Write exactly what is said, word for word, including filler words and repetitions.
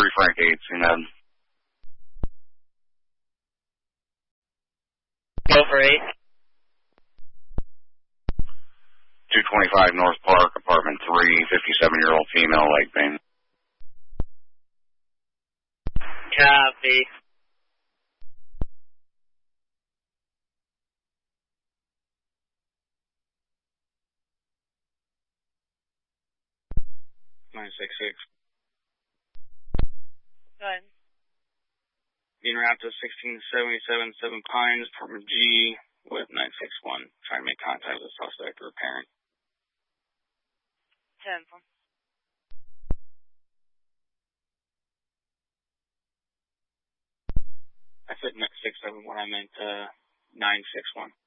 three Frank eight, you know. Go for eight. two twenty-five North Park, apartment three, fifty-seven-year-old female, leg pain. Copy. nine six six. Go ahead. Being wrapped to sixteen seventy-seven Seven Pines, apartment G, with nine six one. Trying to make contact with the suspect or parent. ten four. I said six seven one, I meant uh, nine six one.